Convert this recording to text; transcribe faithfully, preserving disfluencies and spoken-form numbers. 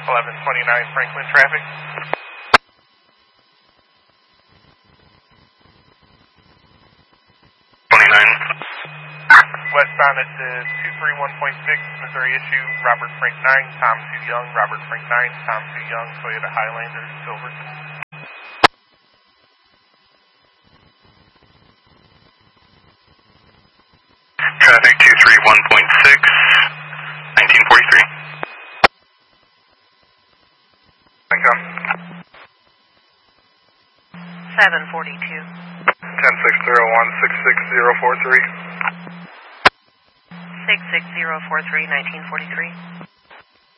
eleven twenty-nine Franklin traffic. twenty-nine. Westbound at the two three one point six, Missouri issue, Robert Frank nine, Tom Too Young, Robert Frank nine, Tom Too Young, Toyota Highlander, silver. Traffic two three one point six, nineteen forty-three. Income. seven forty-two. ten six zero one, six six zero four three. six six zero four three, nineteen forty-three.